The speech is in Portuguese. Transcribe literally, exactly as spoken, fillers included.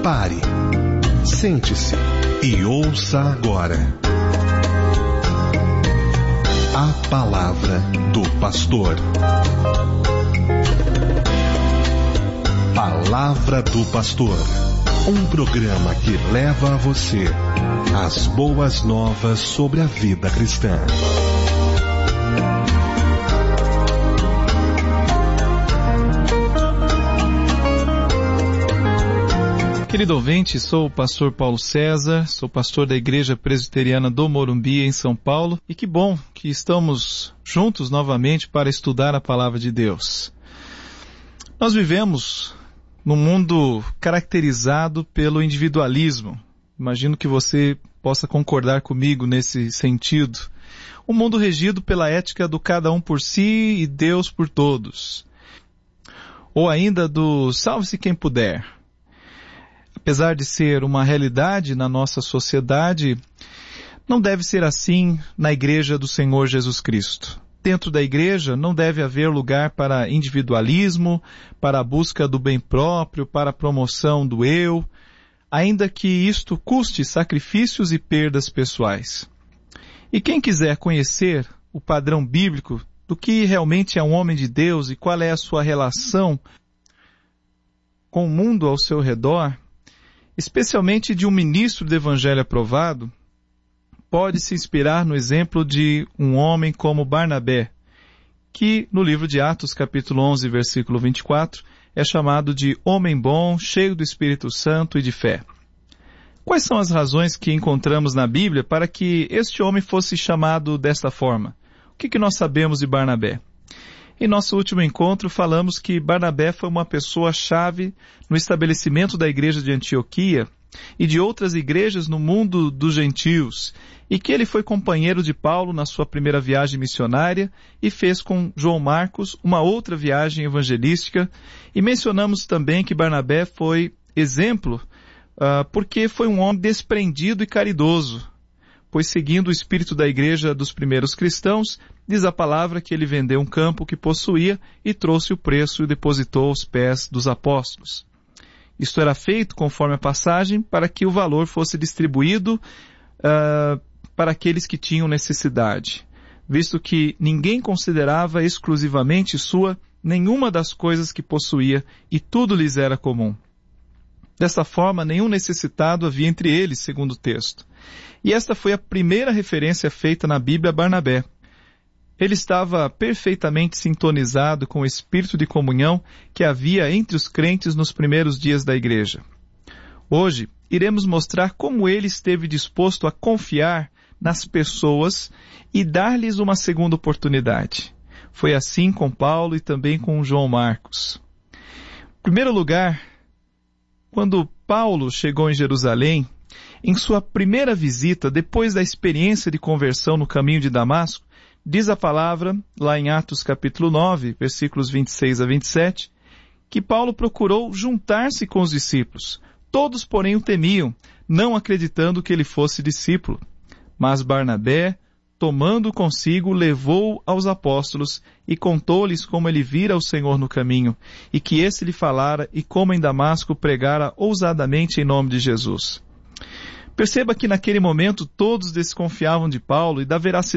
Pare, sente-se e ouça agora a palavra do pastor. Palavra do Pastor, um programa que leva a você as boas novas sobre a vida cristã. Querido ouvinte, sou o pastor Paulo César, sou pastor da Igreja Presbiteriana do Morumbi, em São Paulo, e que bom que estamos juntos novamente para estudar a Palavra de Deus. Nós vivemos num mundo caracterizado pelo individualismo. Imagino que você possa concordar comigo nesse sentido. Um mundo regido pela ética do cada um por si e Deus por todos. Ou ainda do salve-se quem puder. Apesar de ser uma realidade na nossa sociedade, não deve ser assim na Igreja do Senhor Jesus Cristo. Dentro da igreja não deve haver lugar para individualismo, para a busca do bem próprio, para a promoção do eu, ainda que isto custe sacrifícios e perdas pessoais. E quem quiser conhecer o padrão bíblico do que realmente é um homem de Deus e qual é a sua relação com o mundo ao seu redor, especialmente de um ministro do Evangelho aprovado, pode se inspirar no exemplo de um homem como Barnabé, que no livro de Atos, capítulo onze, versículo vinte e quatro, é chamado de homem bom, cheio do Espírito Santo e de fé. Quais são as razões que encontramos na Bíblia para que este homem fosse chamado desta forma? O que, que nós sabemos de Barnabé? Em nosso último encontro, falamos que Barnabé foi uma pessoa-chave no estabelecimento da igreja de Antioquia e de outras igrejas no mundo dos gentios, e que ele foi companheiro de Paulo na sua primeira viagem missionária e fez com João Marcos uma outra viagem evangelística, e mencionamos também que Barnabé foi exemplo uh, porque foi um homem desprendido e caridoso, pois seguindo o espírito da igreja dos primeiros cristãos, diz a palavra que ele vendeu um campo que possuía e trouxe o preço e depositou aos pés dos apóstolos. Isto era feito, conforme a passagem, para que o valor fosse distribuído uh, para aqueles que tinham necessidade, visto que ninguém considerava exclusivamente sua nenhuma das coisas que possuía e tudo lhes era comum. Dessa forma, nenhum necessitado havia entre eles, segundo o texto. E esta foi a primeira referência feita na Bíblia a Barnabé. Ele estava perfeitamente sintonizado com o espírito de comunhão que havia entre os crentes nos primeiros dias da igreja. Hoje, iremos mostrar como ele esteve disposto a confiar nas pessoas e dar-lhes uma segunda oportunidade. Foi assim com Paulo e também com João Marcos. Em primeiro lugar, quando Paulo chegou em Jerusalém, em sua primeira visita, depois da experiência de conversão no caminho de Damasco, diz a palavra, lá em Atos capítulo nove, versículos vinte e seis a vinte e sete, que Paulo procurou juntar-se com os discípulos. Todos, porém, o temiam, não acreditando que ele fosse discípulo. Mas Barnabé, tomando consigo, levou aos apóstolos e contou-lhes como ele vira o Senhor no caminho, e que esse lhe falara e como em Damasco pregara ousadamente em nome de Jesus. Perceba que naquele momento todos desconfiavam de Paulo e da veracidade